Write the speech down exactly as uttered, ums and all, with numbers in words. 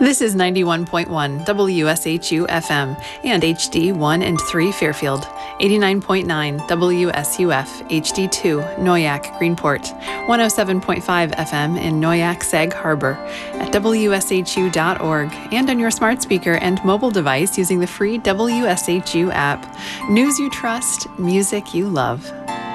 This is ninety-one point one W S H U F M and H D one and three Fairfield, eighty-nine point nine W S U F H D two Noyac Greenport, one oh seven point five F M in Noyac Sag Harbor, at W S H U dot org, and on your smart speaker and mobile device using the free W S H U app. News you trust, music you love.